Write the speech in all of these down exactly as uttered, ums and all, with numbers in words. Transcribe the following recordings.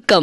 சுருக்கம்.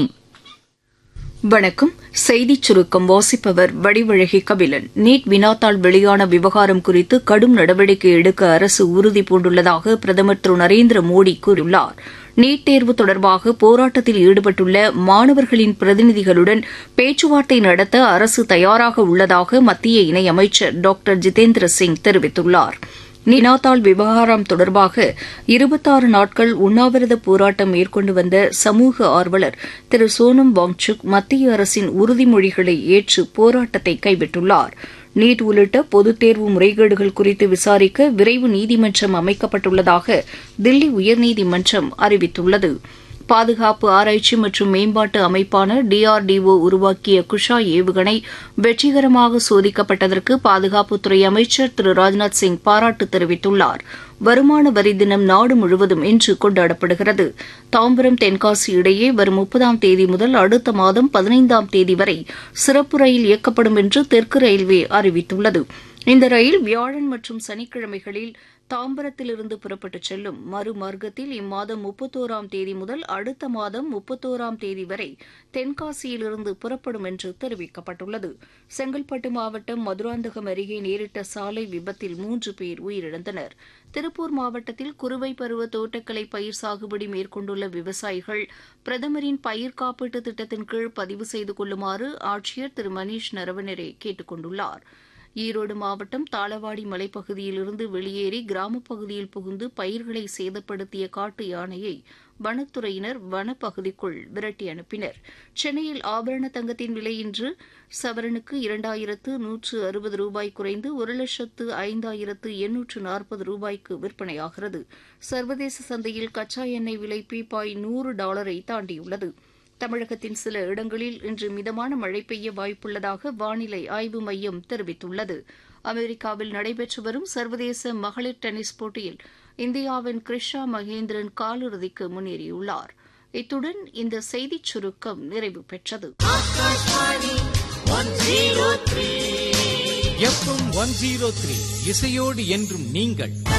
வணக்கம். செய்திச் சுருக்கம் வாசிப்பவர் வடிவழகி கபிலன். நீட் வினாத்தாள் வெளியான விவகாரம் குறித்து கடும் நடவடிக்கை எடுக்க அரசு உறுதி பூண்டுள்ளதாக பிரதமர் திரு நரேந்திர மோடி கூறியுள்ளார். நீட் தேர்வு தொடர்பாக போராட்டத்தில் ஈடுபட்டுள்ள மாணவர்களின் பிரதிநிதிகளுடன் பேச்சுவார்த்தை நடத்த அரசு தயாராக உள்ளதாக மத்திய இணையமைச்சர் டாக்டர் ஜிதேந்திர சிங் தெரிவித்துள்ளார். வினாத்தாள் விவகாரம் தொடர்பாக இருபத்தாறு நாட்கள் உண்ணாவிரத போராட்டம் மேற்கொண்டு வந்த சமூக ஆர்வலர் திரு சோனம் வாங்சுக் மத்திய அரசின் உறுதிமொழிகளை ஏற்று போராட்டத்தை கைவிட்டுள்ளார். நீட் உள்ளிட்ட பொதுத் தேர்வு முறைகேடுகள் குறித்து விசாரிக்க விரைவு நீதிமன்றம் அமைக்கப்பட்டுள்ளதாக தில்லி உயர்நீதிமன்றம் அறிவித்துள்ளது. பாதுகாப்பு ஆராய்ச்சி மற்றும் மேம்பாட்டு அமைப்பான டிஆர்டிஓ உருவாக்கிய குஷா ஏவுகணை வெற்றிகரமாக சோதிக்கப்பட்டதற்கு பாதுகாப்புத்துறை அமைச்சர் திரு ராஜ்நாத் சிங் பாராட்டு தெரிவித்துள்ளார். வருமான வரி தினம் நாடு முழுவதும் இன்று கொண்டாடப்படுகிறது. தாம்பரம் தென்காசி இடையே வரும் முப்பதாம் தேதி முதல் அடுத்த மாதம் பதினைந்தாம் தேதி வரை சிறப்பு ரயில் இயக்கப்படும் என்று தெற்கு ரயில்வே அறிவித்துள்ளது. இந்த ரயில் வியாழன் மற்றும் சனிக்கிழமைகளில் தாம்பரத்திலிருந்து புறப்பட்டுச் செல்லும். மறுமார்க்கத்தில் இம்மாதம் முப்பத்தோராம் தேதி முதல் அடுத்த மாதம் முப்பத்தோராம் தேதி வரை தென்காசியிலிருந்து புறப்படும் என்று தெரிவிக்கப்பட்டுள்ளது. செங்கல்பட்டு மாவட்டம் மதுராந்தகம் அருகே நேரிட்ட சாலை விபத்தில் மூன்று பேர் உயிரிழந்தனர். திருப்பூர் மாவட்டத்தில் குறுவை பருவ தோட்டக்கலை பயிர் சாகுபடி மேற்கொண்டுள்ள விவசாயிகள் பிரதமரின் பயிர் காப்பீட்டு திட்டத்தின் கீழ் பதிவு செய்து கொள்ளுமாறு ஆட்சியர் திரு மணீஷ் நரவனரே கேட்டுக் கொண்டுள்ளார். ஈரோடு மாவட்டம் தாளவாடி மலைப்பகுதியிலிருந்து வெளியேறி கிராமப் பகுதியில் புகுந்து பயிர்களை சேதப்படுத்திய காட்டு யானையை வனத்துறையினர் வனப்பகுதிக்குள் விரட்டி அனுப்பினர். சென்னையில் ஆபரண தங்கத்தின் விலை இன்று சவரனுக்கு இரண்டாயிரத்து நூற்று அறுபது ரூபாய் குறைந்து ஒரு லட்சத்து ஐந்தாயிரத்து எண்ணூற்று நாற்பது ரூபாய்க்கு விற்பனையாகிறது. சர்வதேச சந்தையில் கச்சா எண்ணெய் விலை பீப்பாய் நூறு டாலரை தாண்டியுள்ளது. தமிழகத்தின் சில இடங்களில் இன்று மிதமான மழை பெய்ய வாய்ப்புள்ளதாக வானிலை ஆய்வு மையம் தெரிவித்துள்ளது. அமெரிக்காவில் நடைபெற்று வரும் சர்வதேச மகளிர் டென்னிஸ் போட்டியில் இந்தியாவின் கிருஷா மகேந்திரன் காலிறுதிக்கு முன்னேறியுள்ளார். இத்துடன் இந்த செய்திச் சுருக்கம் நிறைவு பெற்றது. எஃப்எம் ஒன் ஜீரோ த்ரீ இசையோடு என்றும் நீங்கள்